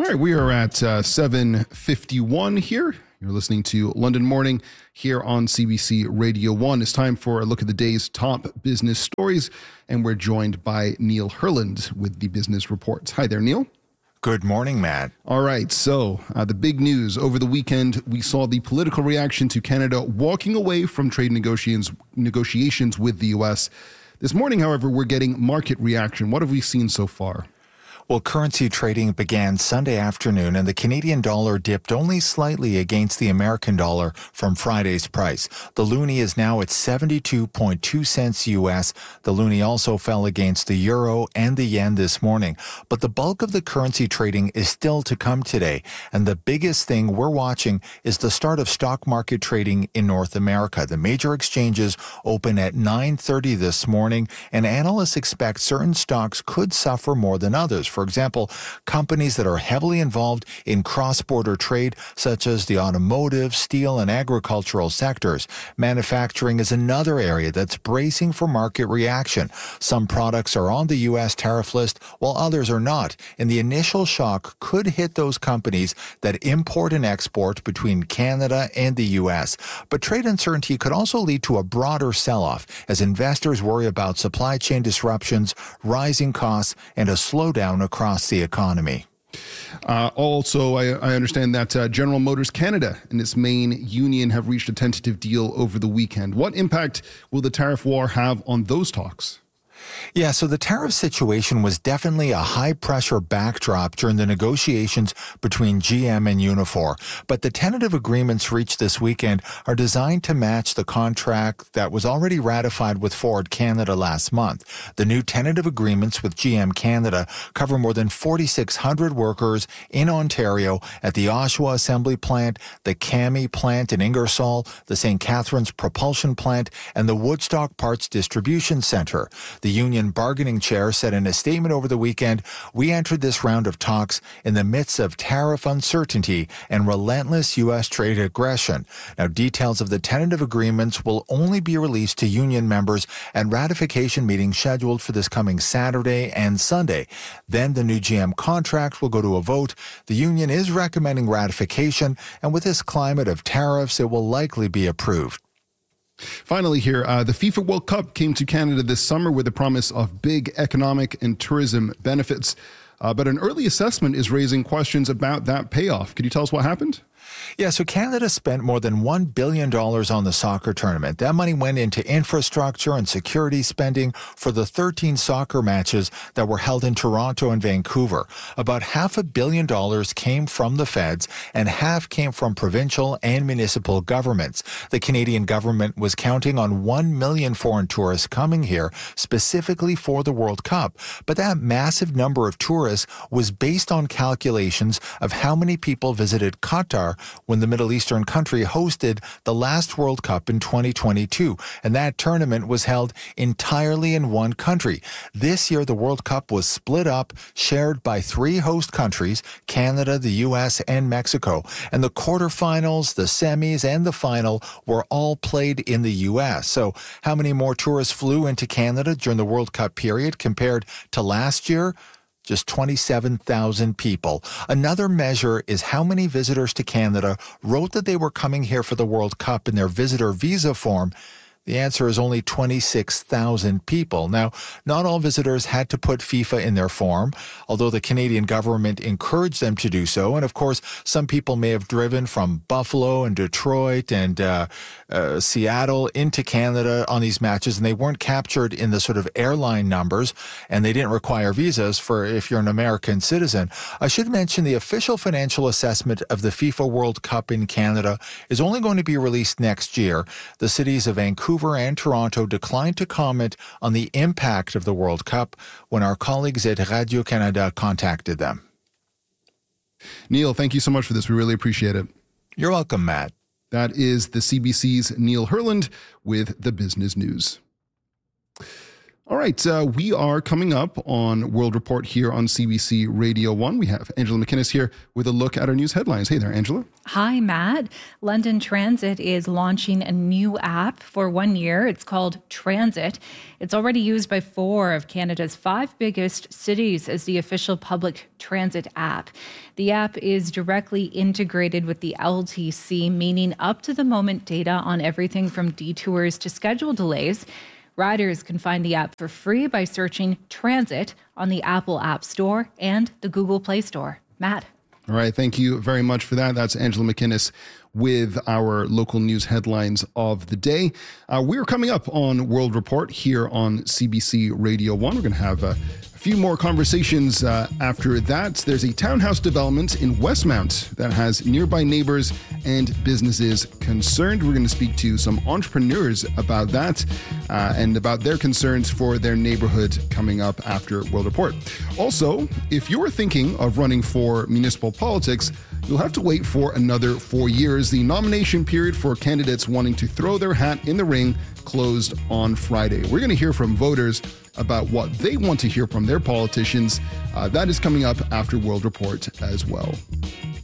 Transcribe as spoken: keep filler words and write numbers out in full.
All right, we are at uh, seven fifty-one here. You're listening to London Morning here on C B C Radio one. It's time for a look at the day's top business stories, and we're joined by Neil Herland with the Business Reports. Hi there, Neil. Good morning, Matt. All right, so uh, the big news over the weekend, we saw the political reaction to Canada walking away from trade negotiations negotiations with the U S. This morning, however, we're getting market reaction. What have we seen so far? Well, currency trading began Sunday afternoon, and the Canadian dollar dipped only slightly against the American dollar from Friday's price. The loonie is now at seventy-two point two cents U S. The loonie also fell against the euro and the yen this morning. But the bulk of the currency trading is still to come today. And the biggest thing we're watching is the start of stock market trading in North America. The major exchanges open at nine thirty this morning, and analysts expect certain stocks could suffer more than others. For example, companies that are heavily involved in cross-border trade, such as the automotive, steel, and agricultural sectors. Manufacturing is another area that's bracing for market reaction. Some products are on the U S tariff list, while others are not. And the initial shock could hit those companies that import and export between Canada and the U S. But trade uncertainty could also lead to a broader sell-off as investors worry about supply chain disruptions, rising costs, and a slowdown across the economy. Uh, also, I, I understand that uh, General Motors Canada and its main union have reached a tentative deal over the weekend. What impact will the tariff war have on those talks? Yeah, so the tariff situation was definitely a high-pressure backdrop during the negotiations between G M and Unifor. But the tentative agreements reached this weekend are designed to match the contract that was already ratified with Ford Canada last month. The new tentative agreements with G M Canada cover more than forty-six hundred workers in Ontario at the Oshawa Assembly Plant, the Kami Plant in Ingersoll, the Saint Catharines Propulsion Plant, and the Woodstock Parts Distribution Centre. The union bargaining chair said in a statement over the weekend, "We entered this round of talks in the midst of tariff uncertainty and relentless U S trade aggression." Now, details of the tentative agreements will only be released to union members at ratification meetings scheduled for this coming Saturday and Sunday. Then the new G M contract will go to a vote. The union is recommending ratification, and with this climate of tariffs, it will likely be approved. Finally here, uh, the FIFA World Cup came to Canada this summer with the promise of big economic and tourism benefits. Uh, but an early assessment is raising questions about that payoff. Could you tell us what happened? Yeah, so Canada spent more than one billion dollars on the soccer tournament. That money went into infrastructure and security spending for the thirteen soccer matches that were held in Toronto and Vancouver. About half a billion dollars came from the feds and half came from provincial and municipal governments. The Canadian government was counting on one million foreign tourists coming here specifically for the World Cup. But that massive number of tourists was based on calculations of how many people visited Qatar when the Middle Eastern country hosted the last World Cup in twenty twenty-two. And that tournament was held entirely in one country. This year, the World Cup was split up, shared by three host countries, Canada, the U S, and Mexico. And the quarterfinals, the semis, and the final were all played in the U S. So how many more tourists flew into Canada during the World Cup period compared to last year? Just twenty-seven thousand people. Another measure is how many visitors to Canada wrote that they were coming here for the World Cup in their visitor visa form. The answer is only twenty-six thousand people. Now, not all visitors had to put FIFA in their form, although the Canadian government encouraged them to do so. And of course, some people may have driven from Buffalo and Detroit and uh, uh, Seattle into Canada on these matches, and they weren't captured in the sort of airline numbers, and they didn't require visas for if you're an American citizen. I should mention the official financial assessment of the FIFA World Cup in Canada is only going to be released next year. The cities of Vancouver and Toronto declined to comment on the impact of the World Cup when our colleagues at Radio-Canada contacted them. Neil, thank you so much for this. We really appreciate it. You're welcome, Matt. That is the C B C's Neil Herland with the business news. All right, uh, we are coming up on World Report here on C B C Radio one. We have Angela McInnes here with a look at our news headlines. Hey there, Angela. Hi, Matt. London Transit is launching a new app for one year. It's called Transit. It's already used by four of Canada's five biggest cities as the official public transit app. The app is directly integrated with the L T C, meaning up-to-the-moment data on everything from detours to schedule delays. Riders can find the app for free by searching Transit on the Apple App Store and the Google Play Store. Matt. All right, thank you very much for that. That's Angela McInnes with our local news headlines of the day. Uh, we're coming up on World Report here on C B C Radio one. We're going to have a few more conversations uh, after that. There's a townhouse development in Westmount that has nearby neighbors and businesses concerned. We're going to speak to some entrepreneurs about that uh, and about their concerns for their neighborhood coming up after World Report. Also, if you're thinking of running for municipal politics, you'll have to wait for another four years. The nomination period for candidates wanting to throw their hat in the ring closed on Friday. We're going to hear from voters about what they want to hear from their politicians. Uh, that is coming up after World Report as well.